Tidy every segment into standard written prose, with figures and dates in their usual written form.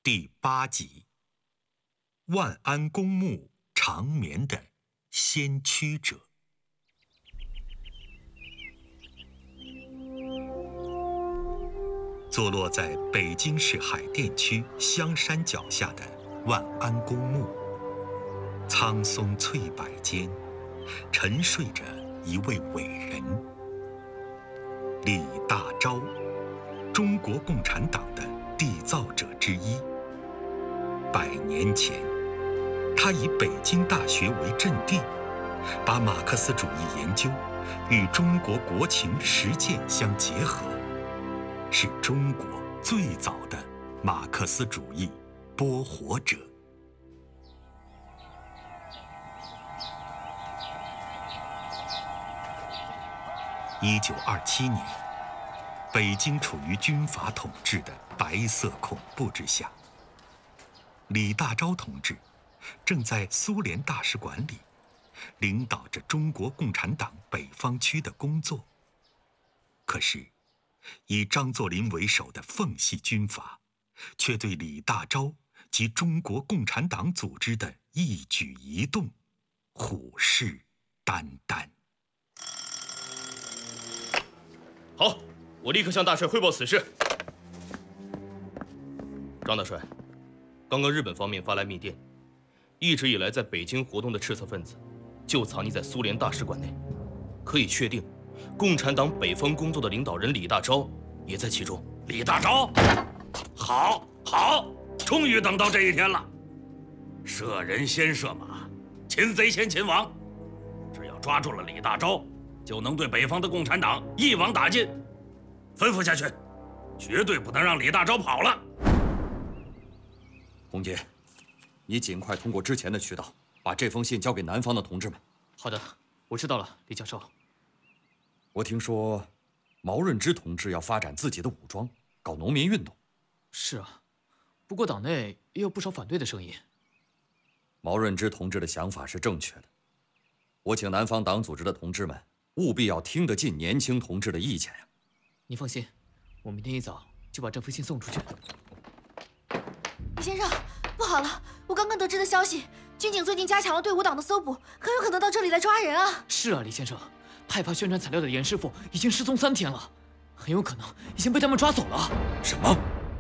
第8集：万安公墓长眠的先驱者。坐落在北京市海淀区香山脚下的万安公墓，苍松翠柏间，沉睡着一位伟人——李大钊，中国共产党的缔造者之一。100年前，他以北京大学为阵地，把马克思主义研究与中国国情实践相结合，是中国最早的马克思主义播火者。1927年，北京处于军阀统治的白色恐怖之下。李大钊同志正在苏联大使馆里领导着中国共产党北方区的工作。可是，以张作霖为首的奉系军阀却对李大钊及中国共产党组织的一举一动虎视眈眈。 好，我立刻向大帅汇报此事。张大帅，刚刚日本方面发来密电，一直以来在北京活动的赤色分子，就藏匿在苏联大使馆内。可以确定，共产党北方工作的领导人李大钊也在其中。 李大钊，好，终于等到这一天了。射人先射马，擒贼先擒王。只要抓住了李大钊，就能对北方的共产党一网打尽。吩咐下去，绝对不能让李大钊跑了。 洪杰，你尽快通过之前的渠道，把这封信交给南方的同志们。 好的，我知道了，李教授。 我听说，毛润之同志要发展自己的武装，搞农民运动。 是啊，不过党内也有不少反对的声音。 毛润之同志的想法是正确的，我请南方党组织的同志们务必要听得进年轻同志的意见呀。 你放心，我明天一早就把这封信送出去。 李先生，不好了！我刚刚得知的消息，军警最近加强了对我党的搜捕，很有可能到这里来抓人啊！ 是啊，李先生，派发宣传材料的严师傅已经失踪3天了，很有可能已经被他们抓走了。 什么？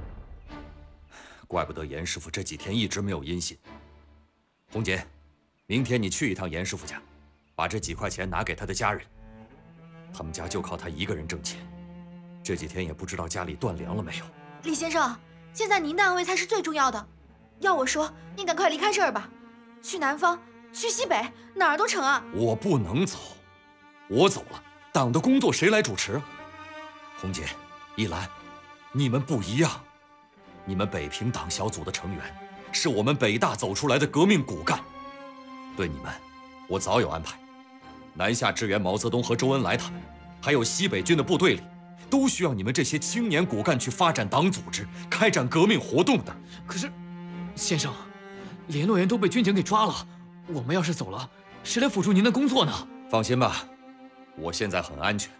怪不得严师傅这几天一直没有音信。洪杰，明天你去一趟严师傅家，把这几块钱拿给他的家人。他们家就靠他一个人挣钱，这几天也不知道家里断粮了没有。 李先生，现在您的安危才是最重要的。要我说，您赶快离开这儿吧，去南方，去西北，哪儿都成啊！ 我不能走，我走了，党的工作谁来主持？洪杰、一兰，你们不一样，你们北平党小组的成员，是我们北大走出来的革命骨干。对你们，我早有安排。南下支援毛泽东和周恩来他们，还有西北军的部队里，都需要你们这些青年骨干去发展党组织，开展革命活动的。 可是，先生，联络员都被军警给抓了，我们要是走了，谁来辅助您的工作呢？ 放心吧，我现在很安全，